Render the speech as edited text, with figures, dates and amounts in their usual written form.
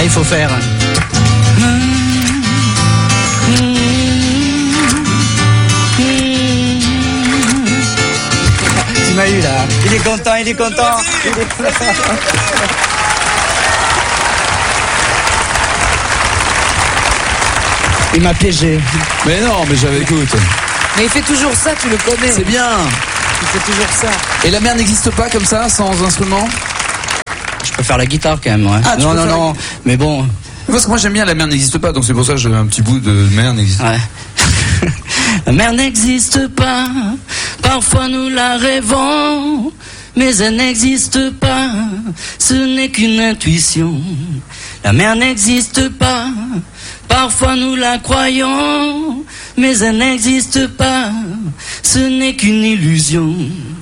il faut faire. Tu m'as eu là. Il est content, il est content. Il m'a piégé. Mais non, mais j'avais écoute. Mais il fait toujours ça, tu le connais. C'est bien. Il fait toujours ça. Et la mer n'existe pas comme ça, sans instrument? Je peux faire la guitare quand même, ouais. Ah, non, mais bon. Parce que moi j'aime bien la mer n'existe pas, donc c'est pour ça que j'ai un petit bout de mer n'existe pas. Ouais. La mer n'existe pas, parfois nous la rêvons, mais elle n'existe pas, ce n'est qu'une intuition. La mer n'existe pas, parfois nous la croyons, mais elle n'existe pas, ce n'est qu'une illusion.